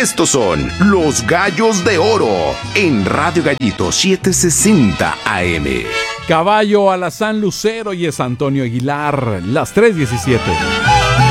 Estos son los Gallos de Oro en Radio Gallito 760 AM. Caballo Alazán Lucero y es Antonio Aguilar, las 3:17.